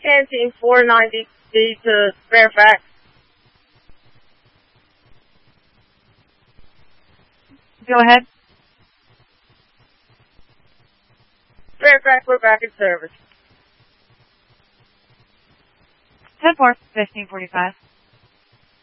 Canteen 490D to Fairfax. Go ahead. Fairfax, we're back in service. 10-4, 1545.